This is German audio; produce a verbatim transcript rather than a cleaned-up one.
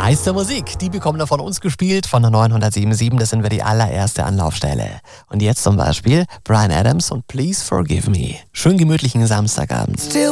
Heiße Musik, die bekommen wir von uns gespielt, von der neunhundertsieben Komma sieben, das sind wir die allererste Anlaufstelle. Und jetzt zum Beispiel Bryan Adams und Please Forgive Me. Schön gemütlichen Samstagabend.